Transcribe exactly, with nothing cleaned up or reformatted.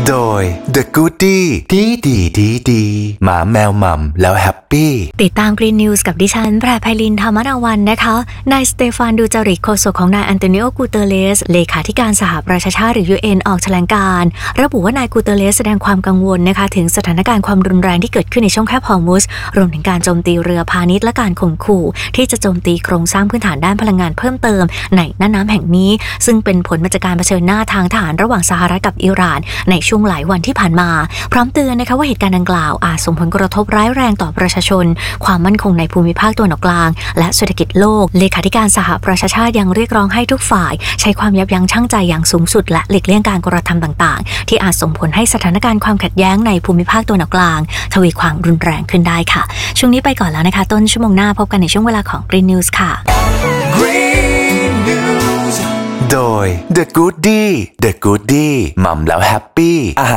โดย The Goodie ดีดีดีดีหมาแมวมัมแล้วแฮปปี้ติดตาม Green News กับดิฉันแพรไพลินธรรมราวันนะคะนายสเตฟานดูจาริกโฆษกของนายอันโตนิโอกูเตเรสเลขาธิการสหประชาชาติหรือ ยู เอ็น ออกแถลงการณ์ระบุว่านายกูเตเรสแสดงความกังวลนะคะถึงสถานการณ์ความรุนแรงที่เกิดขึ้นในช่องแคบฮอร์มุซรวมถึงการโจมตีเรือพาณิชย์และการข่มขู่ที่จะโจมตีโครงสร้างพื้นฐานด้านพลังงานเพิ่มเติมในน่านน้ำแห่งนี้ซึ่งเป็นผลมาจากการเผชิญหน้าทางทหารระหว่างสหรัฐกับอิหร่านในช่วงหลายวันที่ผ่านมาพร้อมเตือนนะคะว่าเหตุการณ์ดังกล่าวอาจส่งผลกระทบร้ายแรงต่อประชาชนความมั่นคงในภูมิภาคตะวันออกกลางและเศรษฐกิจโลกเลขาธิการสหประชาชาติยังเรียกร้องให้ทุกฝ่ายใช้ความยับยั้งชั่งใจอย่างสูงสุดและหลีกเลี่ยงการกระทำต่างๆที่อาจส่งผลให้สถานการณ์ความขัดแย้งในภูมิภาคตะวันออกกลางทวีความรุนแรงขึ้นได้ค่ะช่วงนี้ไปก่อนแล้วนะคะต้นชั่วโมงหน้าพบกันในช่วงเวลาของ Green News ค่ะ Green News โดย The Goodie The Goodie มัมแล้วแฮปปี้อาหาร